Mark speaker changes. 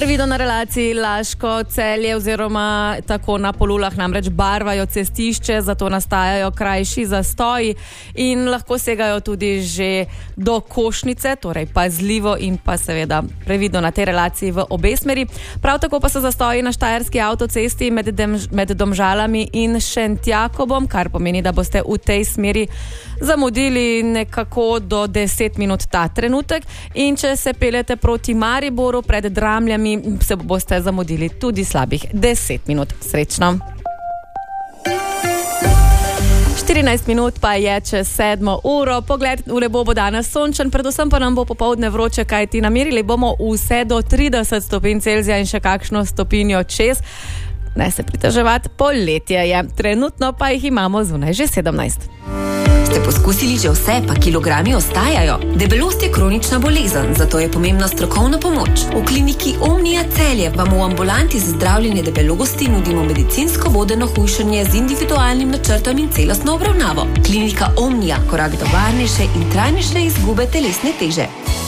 Speaker 1: Previdno na relaciji Laško-Celje oziroma tako na Polulah namreč barvajo cestišče, zato nastajajo krajši zastoji in lahko segajo tudi že do Košnice, torej pazljivo in pa seveda previdno na tej relaciji v obe smeri. Prav tako pa so zastoji na štajerski avtocesti med Domžalami in Šentjakobom, kar pomeni, da boste v tej smeri zamudili nekako do 10 minut ta trenutek, in če se peljete proti Mariboru pred Dramljami, se boste zamudili tudi slabih 10 minut. Srečno! 14 minut pa je čez 7 uro. Pogled v nebo bo danes sončen, predvsem pa nam bo popoldne vroče, kajti namerili bomo vse do 30 stopinj Celzija in še kakšno stopinjo čez. Ne se pritoževati, poletje je. Trenutno pa jih imamo zunaj že 17.
Speaker 2: Ste poskusili že vse, pa kilogrami ostajajo? Debelost je kronična bolezen, zato je pomembna strokovna pomoč. V kliniki Omnia Celje vam v ambulanti za zdravljenje debelosti nudimo medicinsko vodeno hujšanje z individualnim načrtom in celostno obravnavo. Klinika Omnia, korak do varnejše in trajnejše izgube telesne teže.